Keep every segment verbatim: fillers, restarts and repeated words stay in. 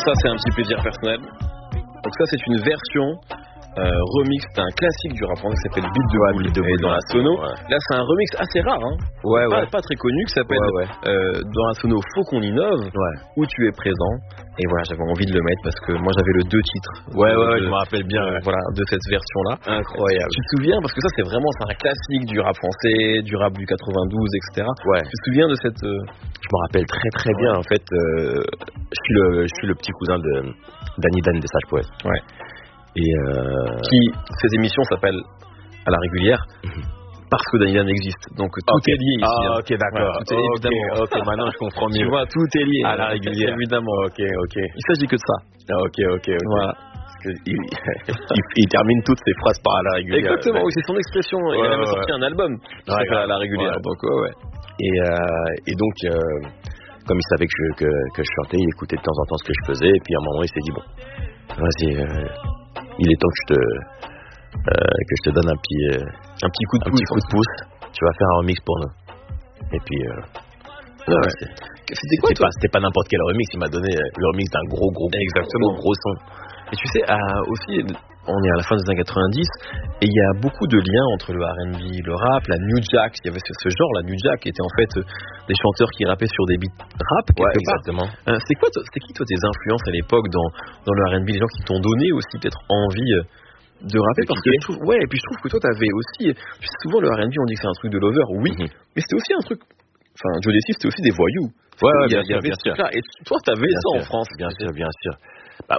ça c'est un petit plaisir personnel. Donc ça c'est une version euh, remix d'un classique du rap français qui s'appelle Beat de ouais, Boule Beat de et Boule, dans la sono. ouais. Là c'est un remix assez rare, hein. Ouais, pas, ouais. pas très connu, qui s'appelle ouais, ouais. Euh, dans la sono Faut qu'on innove, ouais. où tu es présent. Et voilà, j'avais envie de le mettre parce que moi j'avais le deux titres. Ouais, de, ouais, ouais, de, je me rappelle bien. Ouais. Voilà, de cette version-là. Incroyable. Tu te souviens, parce que ça c'est vraiment c'est un classique du rap français, du rap du quatre-vingt-douze, et cetera. Ouais. Tu te souviens de cette... Euh... Je me rappelle très très bien. Ouais. En fait, euh, je suis le, je suis le petit cousin de Danny Dan des Sages Poètes. Ouais. Et euh... qui, ces émissions s'appellent à la régulière. Mm-hmm. Parce que Danny Dan existe, donc tout okay. est lié ici. Ah, hein. ok, d'accord. Ouais, tout est okay, évidemment. Ok, maintenant je comprends mieux. Tu vois, tout est lié. À la régulière. Évidemment. Ok, ok. Il s'agit que de ça. Ah, ok, ok, ok. Voilà. Parce que il, il, il termine toutes ses phrases par à la régulière. Exactement, oui, c'est son expression. Ouais, il a même ouais, sorti ouais. un album qui s'appelle à la régulière. Ouais. Donc, ouais, ouais. Et, euh, et donc, euh, comme il savait que je, que, que je chantais, il écoutait de temps en temps ce que je faisais. Et puis à un moment, il s'est dit, bon, vas-y, euh, il est temps que je te, euh, que je te donne un petit, euh, un petit coup de un pouce. Petit coup de pouce. Tu vas faire un remix pour nous. Et puis, euh, ouais, ouais. C'était quoi c'était pas, c'était pas n'importe quel remix. Il m'a donné le remix d'un gros, gros, exactement, gros, gros son. Et tu sais, euh, aussi, on est à la fin des années quatre-vingt-dix, et il y a beaucoup de liens entre le R and B, le rap, la New Jack. Il y avait ce, ce genre, la New Jack, qui était en fait euh, des chanteurs qui rappaient sur des beats rap. Ouais, exactement. Euh, c'est quoi, c'était qui toi tes influences à l'époque dans dans le R and B, les gens qui t'ont donné aussi peut-être envie euh, de rapper, parce que je trouve, ouais, et puis je trouve que toi t'avais aussi, tu sais, souvent le R and B on dit que c'est un truc de lover, oui, mm-hmm. mais c'était aussi un truc, enfin Joe Desi c'était aussi des voyous. Ouais, ouais, il y, bien, il y avait sûr, bien sûr. Et toi t'avais bien ça sûr, en France. Bien sûr, bien sûr. Bah,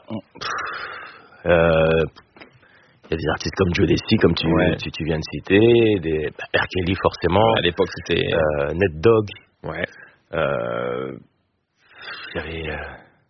euh, il y a des artistes comme Joe Desi, comme tu, ouais. tu, tu viens de citer, des bah, R. Kelly forcément. Ouais, à l'époque c'était euh, Ned Dogg. Ouais. Euh, il y avait. Euh...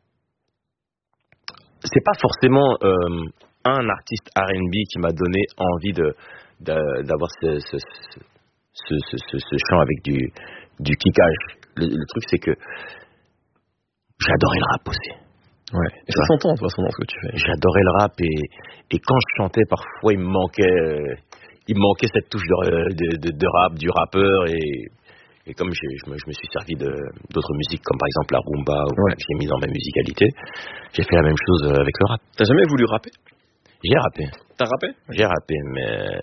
C'est pas forcément euh, un artiste R and B qui m'a donné envie de, de d'avoir ce, ce, ce, ce, ce, ce chant avec du, du kickage. Le, le truc, c'est que j'adorais le rap aussi. Ouais. Et ça s'entend, de toute façon, dans ce que tu fais. J'adorais le rap et, et quand je chantais, parfois, il me manquait, euh, il me manquait cette touche de, de, de, de rap, du rappeur et, et comme je, je, me, je me suis servi de, d'autres musiques, comme par exemple la rumba, ouais. que j'ai mis dans ma musicalité, j'ai fait la même chose avec le rap. T'as jamais voulu rapper? J'ai rappé. T'as rappé? J'ai rappé, mais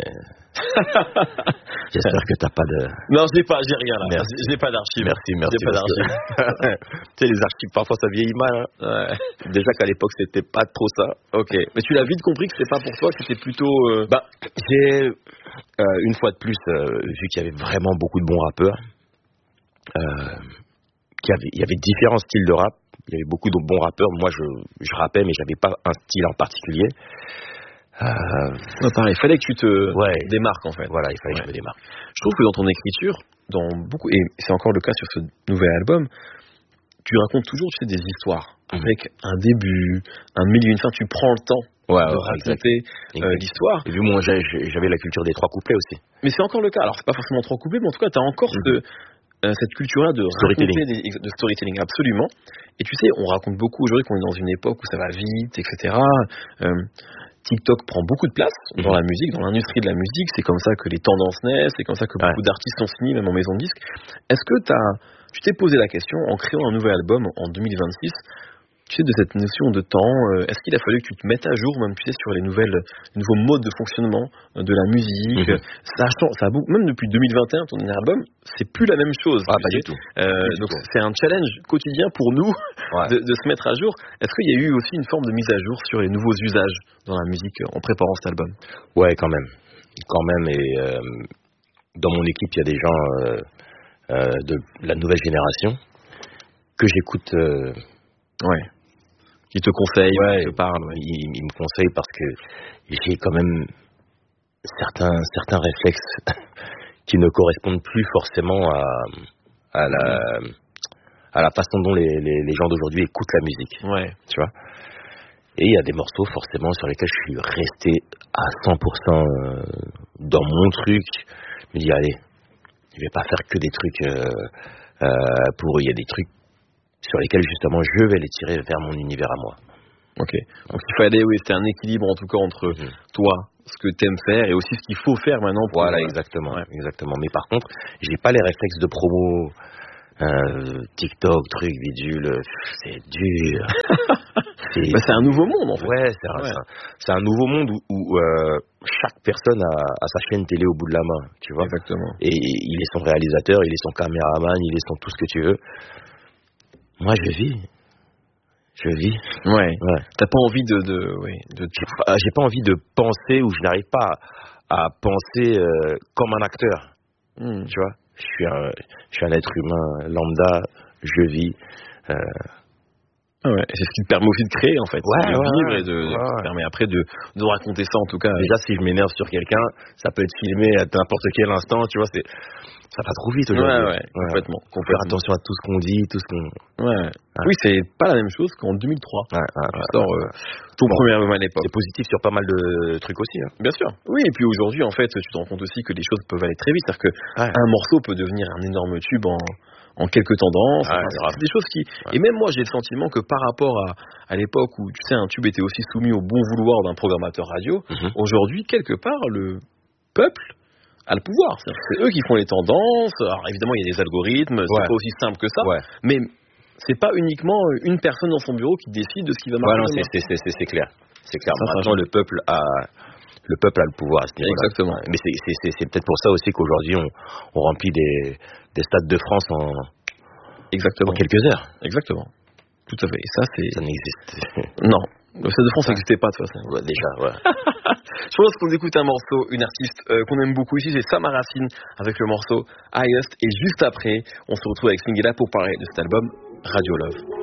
j'espère que t'as pas de. Non, j'ai pas, j'ai rien là. Merci. J'ai pas d'archives. Merci, merci. J'ai pas d'archives. Tu sais, les archives, parfois ça vieillit mal. Hein. Ouais. Déjà qu'à l'époque, c'était pas trop ça. Ok. Mais tu l'as vite compris que c'était pas pour toi, que c'était plutôt. Euh... Bah, j'ai euh, une fois de plus euh, vu qu'il y avait vraiment beaucoup de bons rappeurs. Euh, qu'il y avait, il y avait différents styles de rap. Il y avait beaucoup de bons rappeurs. Moi, je, je rappais, mais j'avais pas un style en particulier. Euh... Non, pareil, il fallait que tu te ouais. démarques en fait. Voilà, il fallait ouais. que je me démarque. Je trouve que dans ton écriture, dans beaucoup, et c'est encore le cas sur ce nouvel album, tu racontes toujours tu sais, des histoires mmh. avec un début, un milieu, une fin. Tu prends le temps ouais, de ouais, raconter exact. Euh, l'histoire. Et vu moi, j'avais, j'avais la culture des trois couplets aussi. Mais c'est encore le cas. Alors, c'est pas forcément trois couplets, mais en tout cas, tu as encore mmh. ce. Euh, cette culture-là de storytelling. Des, de storytelling, absolument. Et tu sais, on raconte beaucoup aujourd'hui qu'on est dans une époque où ça va vite, et cetera. Euh, TikTok prend beaucoup de place mm-hmm. dans la musique, dans l'industrie de la musique. C'est comme ça que les tendances naissent, c'est comme ça que ouais. beaucoup d'artistes sont signés, même en maison de disque. Est-ce que t'as, tu t'es posé la question, en créant un nouvel album en deux mille vingt-six, tu sais, de cette notion de temps, euh, est-ce qu'il a fallu que tu te mettes à jour, même tu sais, sur les nouvelles, les nouveaux modes de fonctionnement euh, de la musique, mm-hmm. ça, ça a beaucoup, même depuis deux mille vingt et un, ton dernier album, c'est plus la même chose. Ah, pas du tout. Euh, du donc tout. c'est un challenge quotidien pour nous ouais. de, de se mettre à jour. Est-ce qu'il y a eu aussi une forme de mise à jour sur les nouveaux usages dans la musique en préparant cet album? Ouais, quand même, quand même. Et euh, dans mon équipe, il y a des gens euh, euh, de la nouvelle génération que j'écoute. Euh, ouais. Qui te conseille, ouais, qui te parle. Ouais. Il, il me conseille parce que j'ai quand même certains, certains réflexes qui ne correspondent plus forcément à, à, la, à la façon dont les, les, les gens d'aujourd'hui écoutent la musique. Ouais. Tu vois. Et il y a des morceaux forcément sur lesquels je suis resté à cent pour cent dans mon truc. Je me dis, allez, je vais pas faire que des trucs euh, euh, pour eux. Il y a des trucs sur lesquels justement je vais les tirer vers mon univers à moi. Ok. Donc il fallait, oui, c'était un équilibre en tout cas entre mmh. toi, ce que tu aimes faire et aussi ce qu'il faut faire maintenant. Pour voilà, exactement, ouais. exactement. Mais par contre, j'ai pas les réflexes de promo euh, TikTok, truc, bidule, c'est dur. c'est... Bah, c'est un nouveau monde en fait. Ouais, c'est un, ouais. c'est un, c'est un nouveau monde où, où euh, chaque personne a, a sa chaîne télé au bout de la main, tu vois. Exactement. Et il est son réalisateur, il est son caméraman, il est son tout ce que tu veux. Moi, je vis. Je vis. Ouais. ouais. T'as pas envie de, de, oui, de... J'ai, pas, j'ai pas envie de penser, ou je n'arrive pas à, à penser euh, comme un acteur. Mm. Tu vois, je suis un, je suis un être humain lambda. Je vis. Euh... Ah ouais. C'est ce qui te permet aussi de créer en fait. Ouais, de ouais, vivre ouais, et de, ouais. ça te permet après de, de raconter ça en tout cas. Déjà, si je m'énerve sur quelqu'un, ça peut être filmé à n'importe quel instant. Tu vois, c'est ça va trop vite aujourd'hui. Ouais, ouais, complètement. Ouais. Faut faire attention à tout ce qu'on dit, tout ce qu'on. Ouais. ouais. Oui, c'est pas la même chose qu'en deux mille trois. Ouais, ouais, tu sors ouais, euh, ton bon, premier album à l'époque. C'est positif sur pas mal de trucs aussi. Hein. Bien sûr. Oui, et puis aujourd'hui, en fait, tu te rends compte aussi que les choses peuvent aller très vite. C'est-à-dire qu'un ouais. morceau peut devenir un énorme tube en, en quelques tendances. Ouais, enfin, c'est des choses qui. Ouais. Et même moi, j'ai le sentiment que par rapport à, à l'époque où, tu sais, un tube était aussi soumis au bon vouloir d'un programmateur radio, mm-hmm. aujourd'hui, quelque part, le peuple à le pouvoir, c'est, c'est eux qui font les tendances. Alors évidemment il y a des algorithmes, c'est ouais. pas aussi simple que ça, ouais. mais c'est pas uniquement une personne dans son bureau qui décide de ce qui va marcher. Ouais, non, c'est, c'est, c'est, c'est, c'est clair, c'est clair. Ça, maintenant le peuple a le peuple a le pouvoir à ce niveau-là. Exactement. Mais c'est, c'est, c'est, c'est peut-être pour ça aussi qu'aujourd'hui on, on remplit des, des stades de France en, Exactement. en quelques heures. Exactement. Tout à fait. Et ça c'est. Ça n'existe. Non. Le Stade de France n'existait pas de toute façon. Ouais, déjà, ouais. Je pense qu'on écoute un morceau, une artiste euh, qu'on aime beaucoup ici, c'est Sama Racine avec le morceau Highest. Et juste après, on se retrouve avec Singela pour parler de cet album Radio Love.